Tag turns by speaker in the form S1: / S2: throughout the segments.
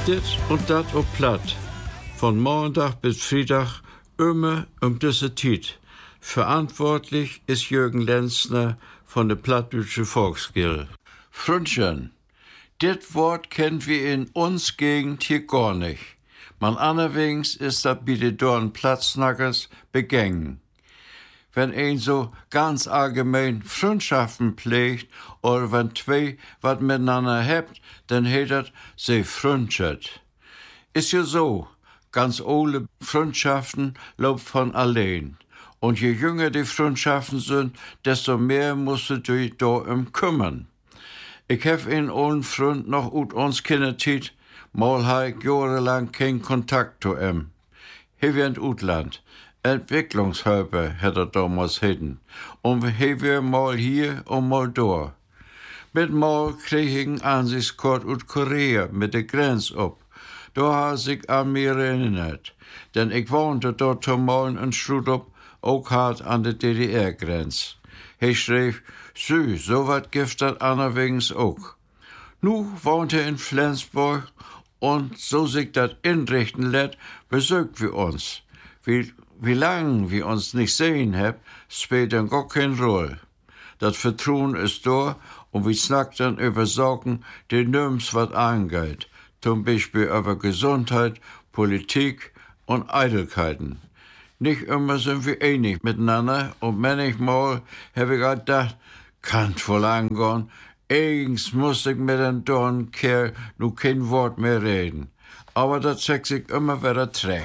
S1: Dit und dat op Platt. Von Montag bis Freitag immer diese Zeit. Verantwortlich ist Jürgen Lenzner von der Plattdeutsche Volksgilde. Fründchen, dit Wort kennt wir in uns Gegend hier gar nicht. Man anderwings ist das bei den Dorn Platznackers begängen. Wenn ein so ganz allgemein Freundschaften pflegt oder wenn zwei wat miteinander habt, dann heet das se Freundschaft. Ist ja so, ganz ole Freundschaften laufen von allein. Und je jünger die Freundschaften sind, desto mehr musst du dich da kümmern. Ich hab einen ollen Freund noch ut uns Kindertiet, mal hab ich jahrelang kein Kontakt zu ihm. Hier wir in Utland. Entwicklungshilfe hat er damals hitten. Und hier wir mal hier und mal da. Mit mal krieg ich einen Ansichtskarte aus Korea mit der Grenze ab. Da hat sich an mir erinnert. Denn ich wohnte dort zumal in Strudop, auch hart an der DDR-Grenze. Er schrieb, so wat gibt das anderwegs auch. Nu wohnt er in Flensburg und so sich das inrichten lässt, besucht wir uns. Wie lang wir uns nicht sehen hab, spielt dann gar keine Rolle. Das Vertrauen ist da und wir snacken dann über Sorgen, die nirgends was angeht. Zum Beispiel über Gesundheit, Politik und Eitelkeiten. Nicht immer sind wir einig miteinander und manchmal habe ich gedacht, kann voll angehen, eigens muss ich mit dem Dornkerl nur kein Wort mehr reden. Aber das zeigt sich immer wieder zurecht.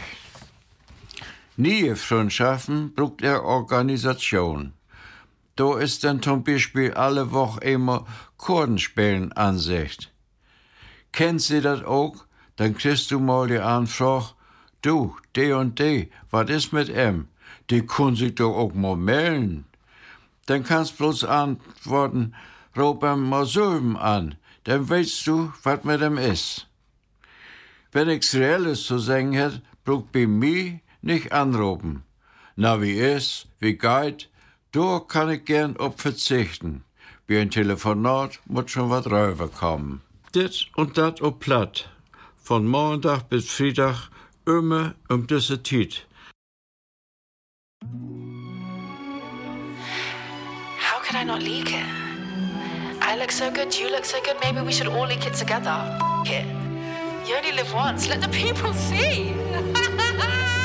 S1: Nie Freundschaften braucht Organisation. Da ist dann zum Beispiel alle Woche immer Chordenspielen Ansicht. Kennt sie das auch? Dann kriegst du mal die Anfrage, du, die und die, was ist mit ihm? Die können sich doch auch mal melden. Dann kannst du bloß antworten, ruf ihm mal Sülben an, dann weißt du, was mit ihm ist. Wenn ich's Reelles zu sagen hätte, braucht bei mir nicht anrufen. Na, wie ist, wie geht, da kann ich gern auf verzichten. Wie ein Telefonat muss schon was rüberkommen. Dit und dat op Platt. Von Montag bis Freitag immer diese Zeit.
S2: How could I not leak it? I look so good, you look so good, maybe we should all leak it together. F it. You only live once, let the people see.